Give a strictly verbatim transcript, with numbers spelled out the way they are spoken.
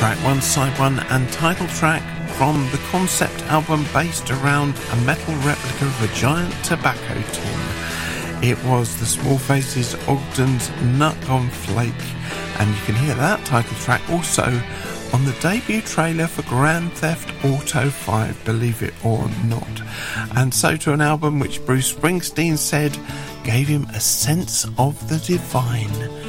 track one, side one and title track from the concept album based around a metal replica of a giant tobacco tin. It was the Small Faces Ogden's Nut on Flake, and you can hear that title track also on the debut trailer for Grand Theft Auto five, believe it or not. And so to an album which Bruce Springsteen said gave him a sense of the divine.